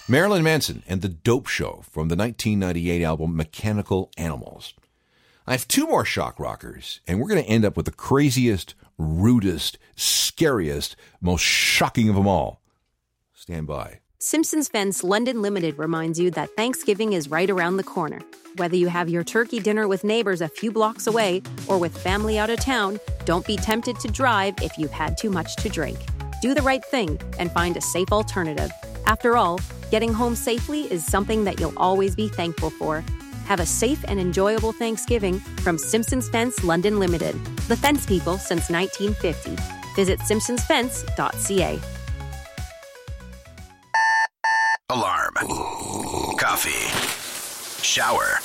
Marilyn Manson and the Dope Show from the 1998 album Mechanical Animals. I have two more shock rockers, and we're going to end up with the craziest, rudest, scariest, most shocking of them all. Stand by. Simpsons Fence London Limited reminds you that Thanksgiving is right around the corner. Whether you have your turkey dinner with neighbors a few blocks away or with family out of town, don't be tempted to drive if you've had too much to drink. Do the right thing and find a safe alternative. After all, getting home safely is something that you'll always be thankful for. Have a safe and enjoyable Thanksgiving from Simpsons Fence London Limited. The fence people since 1950. Visit simpsonsfence.ca. Alarm. Coffee. Shower.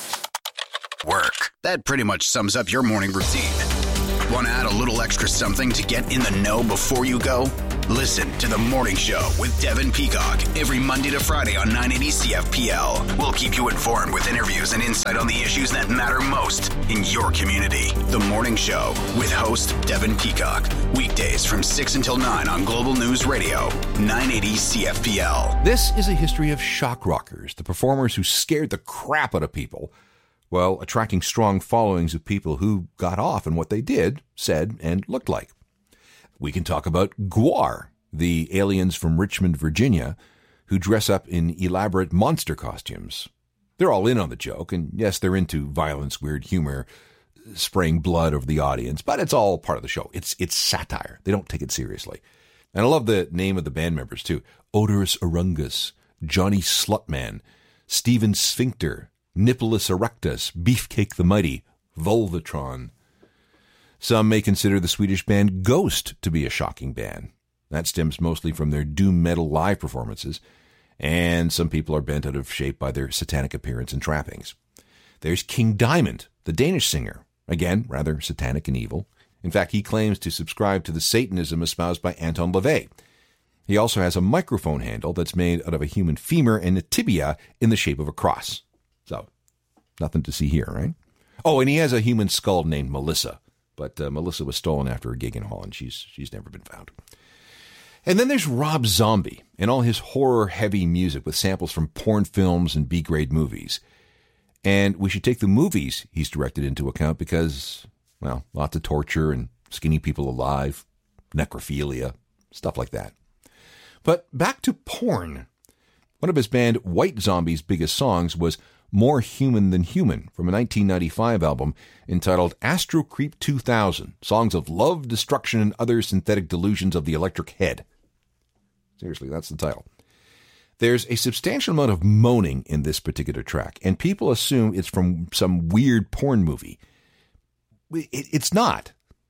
Work. That pretty much sums up your morning routine. Want to add a little extra something to get in the know before you go? Listen to The Morning Show with Devin Peacock every Monday to Friday on 980 CFPL. We'll keep you informed with interviews and insight on the issues that matter most in your community. The Morning Show with host Devin Peacock. Weekdays from 6 until 9 on Global News Radio, 980 CFPL. This is a history of shock rockers, the performers who scared the crap out of people, while attracting strong followings of people who got off on what they did, said, and looked like. We can talk about Gwar, the aliens from Richmond, Virginia, who dress up in elaborate monster costumes. They're all in on the joke, and yes, they're into violence, weird humor, spraying blood over the audience, but it's all part of the show. It's satire. They don't take it seriously. And I love the name of the band members, too. Odorous Arungus, Johnny Slutman, Steven Sphincter, Nippolis Erectus, Beefcake the Mighty, Volvatron. Some may consider the Swedish band Ghost to be a shocking band. That stems mostly from their doom metal live performances, and some people are bent out of shape by their satanic appearance and trappings. There's King Diamond, the Danish singer. Again, rather satanic and evil. In fact, he claims to subscribe to the Satanism espoused by Anton LaVey. He also has a microphone handle that's made out of a human femur and a tibia in the shape of a cross. So, nothing to see here, right? Oh, and he has a human skull named Melissa. But Melissa was stolen after a gig in Holland. She's never been found. And then there's Rob Zombie and all his horror-heavy music with samples from porn films and B-grade movies. And we should take the movies he's directed into account because, well, lots of torture and skinny people alive, necrophilia, stuff like that. But back to porn. One of his band White Zombie's biggest songs was More Human Than Human from a 1995 album entitled Astro Creep 2000, Songs of Love, Destruction, and Other Synthetic Delusions of the Electric Head. Seriously, that's the title. There's a substantial amount of moaning in this particular track, and people assume it's from some weird porn movie. It's not.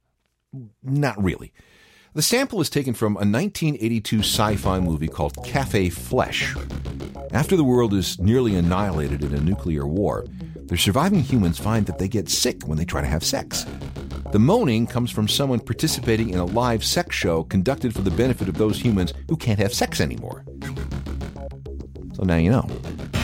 Not really. The sample is taken from a 1982 sci-fi movie called Cafe Flesh. After the world is nearly annihilated in a nuclear war, the surviving humans find that they get sick when they try to have sex. The moaning comes from someone participating in a live sex show conducted for the benefit of those humans who can't have sex anymore. So now you know.